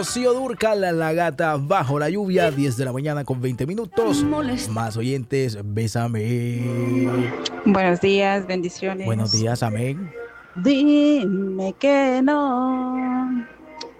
Rocío Dúrcal, la gata bajo la lluvia, 10 de la mañana con 20 minutos. Más oyentes, bésame. Buenos días, bendiciones. Buenos días, amén. Dime que no.